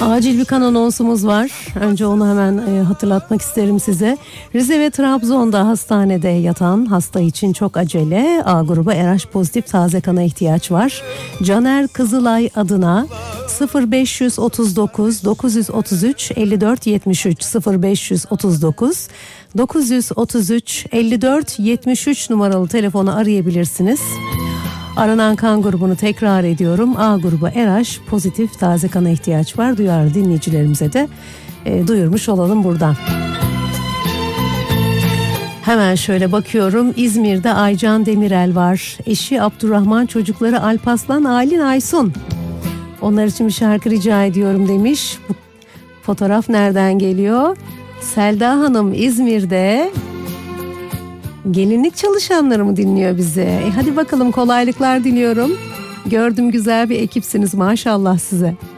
Acil bir kan anonsumuz var. Önce onu hemen hatırlatmak isterim size. Rize ve Trabzon'da hastanede yatan hasta için çok acele A grubu RH pozitif taze kana ihtiyaç var. Caner Kızılay adına 0539 933 54 73 0539 933 54 73 numaralı telefonu arayabilirsiniz. Aranan kan grubunu tekrar ediyorum. A grubu RH pozitif taze kana ihtiyaç var. Duyarlı dinleyicilerimize de duyurmuş olalım buradan. Hemen şöyle bakıyorum. İzmir'de Aycan Demirel var. Eşi Abdurrahman, çocukları Alpaslan, Aylin, Aysun. Onlar için bir şarkı rica ediyorum demiş. Bu fotoğraf nereden geliyor? Selda Hanım İzmir'de gelinlik çalışanları mı dinliyor bizi? Hadi bakalım, kolaylıklar diliyorum. Gördüm, güzel bir ekipsiniz maşallah size.